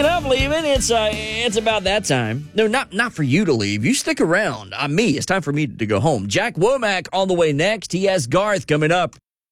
Speaking of leaving, it's about that time. No, not for you to leave. You stick around. Me. It's time for me to go home. Jack Womack on the way next. He has Garth coming up.